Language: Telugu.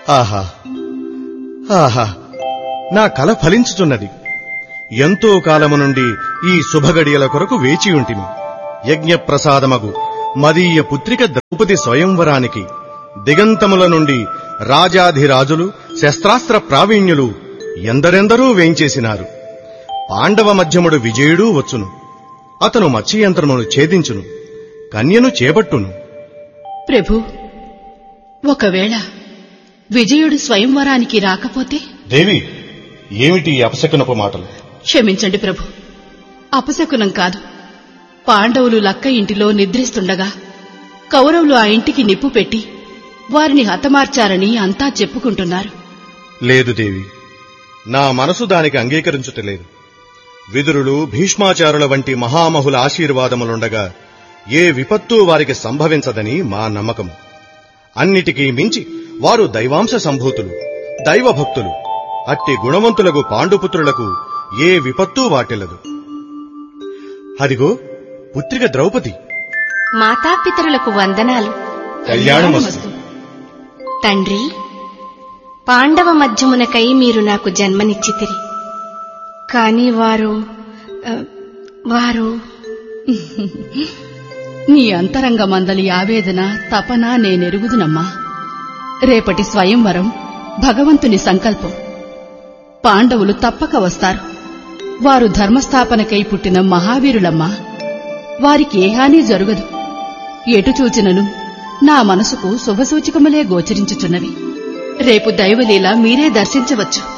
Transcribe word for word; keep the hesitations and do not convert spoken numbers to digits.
ఆహా ఆహా నా కల ఫలించుచున్నది. ఎంతో కాలము నుండి ఈ శుభగడియల కొరకు వేచియుంటిమి. యజ్ఞప్రసాదమగు మదీయ పుత్రిక ద్రౌపది స్వయంవరానికి దిగంతముల నుండి రాజాధిరాజులు, శస్త్రాస్త్ర ప్రావీణ్యులు ఎందరెందరూ వేంచేసినారు. పాండవ మధ్యముడు విజయుడూ వచ్చును. అతను మత్స్యయంత్రమును ఛేదించును, కన్యను చేపట్టును. ప్రభు, ఒకవేళ విజయుడు స్వయంవరానికి రాకపోతే? దేవి, ఏమిటి అపశకునపు మాటలు? క్షమించండి ప్రభు, అపశకునం కాదు. పాండవులు లక్క ఇంటిలో నిద్రిస్తుండగా కౌరవులు ఆ ఇంటికి నిప్పు పెట్టి వారిని హతమార్చారని అంతా చెప్పుకుంటున్నారు. లేదు దేవి, నా మనసు దానికి అంగీకరించుటలేదు. విదురులు, భీష్మాచారుల వంటి మహామహుల ఆశీర్వాదములుండగా ఏ విపత్తు వారికి సంభవించదని మా నమ్మకం. అన్నిటికీ మించి వారు దైవాంశ సంభూతులు, దైవభక్తులు. అట్టి గుణవంతులకు పాండుపుత్రులకు ఏ విపత్తూ వాటిల్లదు. అదిగో పుత్రిక ద్రౌపది. మాతాపితరులకు వందనాలు. కళ్యాణమస్తు. తండ్రి, పాండవ మధ్యమునకై మీరు నాకు జన్మనిచ్చితిరి. కాని వారు వారు నీ అంతరంగమందలి ఆవేదన, తపన నేనెరుగుదునమ్మా. రేపటి స్వయంవరం భగవంతుని సంకల్పం. పాండవులు తప్పక వస్తారు. వారు ధర్మస్థాపనకై పుట్టిన మహావీరులమ్మా. వారికి ఏ హాని జరుగదు. ఎటు చూచినను నా మనసుకు శుభసూచకములే గోచరించుచున్నవి. రేపు దైవలీల మీరే దర్శించవచ్చు.